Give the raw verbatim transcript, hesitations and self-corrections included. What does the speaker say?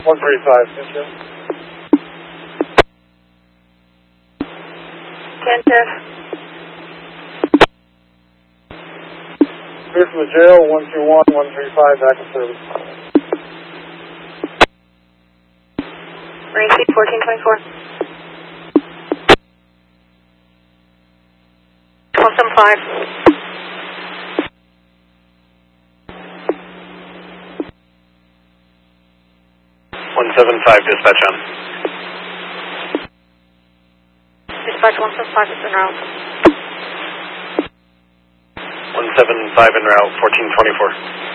one three five, thank you. Attentive. Clear from the jail, one two one, one three five, back in service. Marine Seat fourteen twenty-four. one seven five. one seven five, dispatch on. Dispatch one seven five is en route. one seven five en route, fourteen twenty-four.